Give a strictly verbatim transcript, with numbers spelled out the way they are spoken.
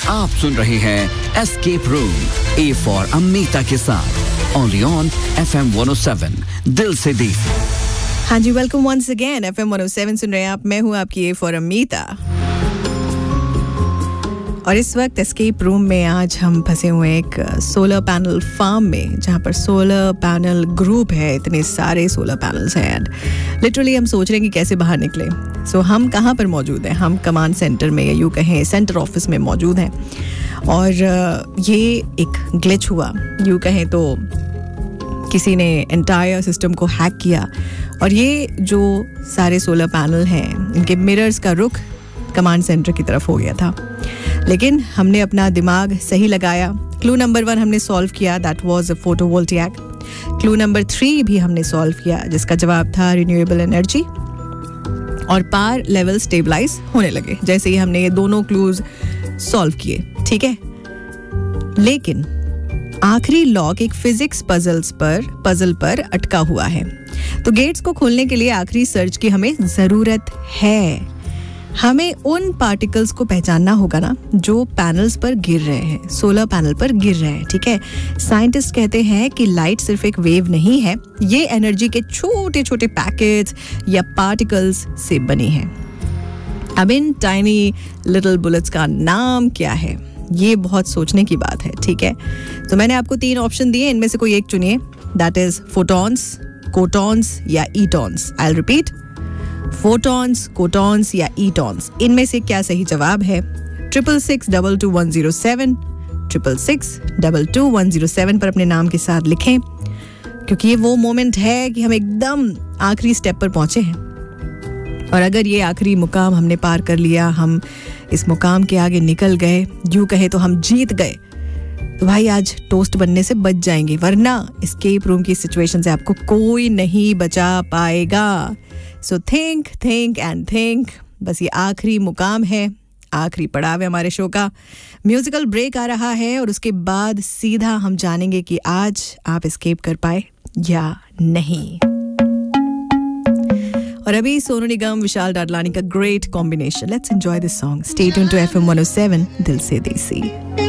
आप सुन रहे हैं escape room, A for Amita के साथ, only on F M one O seven, दिल से देसी। हाँ जी, welcome once again. F M one O seven सुन रहे हैं आप, मैं हूँ आपकी ए फॉर अमीता। और इस वक्त एस्केप रूम में आज हम फंसे हुए एक सोलर पैनल फार्म में, जहाँ पर सोलर पैनल ग्रुप है, इतने सारे सोलर पैनल्स हैं एंड लिटरली हम सोच रहे हैं कि कैसे बाहर निकले। सो so, हम कहाँ पर मौजूद हैं? हम कमांड सेंटर में, या यूँ कहें सेंटर ऑफिस में मौजूद हैं। और ये एक ग्लिच हुआ, यूँ कहें तो किसी ने एंटायर सिस्टम को हैक किया और ये जो सारे सोलर पैनल हैं, इनके मिरर्स का रुख कमांड सेंटर की तरफ हो गया था। लेकिन हमने अपना दिमाग सही लगाया। क्लू नंबर वन हमने सॉल्व किया, that was a photovoltaic. Clue number three भी हमने सॉल्व किया, जिसका जवाब था रिन्यूएबल एनर्जी। और पार लेवल स्टेबलाइज होने लगे जैसे ही हमने ये दोनों क्लूज सॉल्व किए, ठीक है। लेकिन आखिरी लॉक एक फिजिक्स पजल्स पर पजल पर अटका हुआ है। तो गेट्स को खोलने के लिए आखिरी सर्च की हमें जरूरत है। हमें उन पार्टिकल्स को पहचानना होगा ना जो पैनल्स पर गिर रहे हैं, सोलर पैनल पर गिर रहे हैं, ठीक है। साइंटिस्ट कहते हैं कि लाइट सिर्फ एक वेव नहीं है, ये एनर्जी के छोटे छोटे पैकेट्स या पार्टिकल्स से बनी है। अब इन टाइनी लिटिल बुलेट्स का नाम क्या है? ये बहुत सोचने की बात है, ठीक है। तो मैंने आपको तीन ऑप्शन दिए, इनमें से कोई एक चुनिए, दैट इज फोटॉन्स, कोटॉन्स या ईटॉन्स। आई विल रिपीट, फोटॉन्स, कोटॉन्स या ईटॉन्स, इनमें से क्या सही जवाब है? Triple six double two one zero seven triple six double two one zero seven पर अपने नाम के साथ लिखें, क्योंकि ये वो मोमेंट है कि हम एकदम आखिरी स्टेप पर पहुंचे हैं। और अगर ये आखिरी मुकाम हमने पार कर लिया, हम इस मुकाम के आगे निकल गए, यूं कहे तो हम जीत गए, तो भाई आज टोस्ट बनने से बच जाएंगे, वरना एस्केप रूम की सिचुएशन से आपको कोई नहीं बचा पाएगा। So think think and think. बस ये आखिरी मुकाम है, आखिरी पड़ाव है हमारे शो का। म्यूजिकल ब्रेक आ रहा है और उसके बाद सीधा हम जानेंगे कि आज आप एस्केप कर पाए या नहीं। और अभी सोनू निगम, विशाल डडलानी का great combination. Let's enjoy this song. Stay tuned to F M one O seven, दिल से देसी।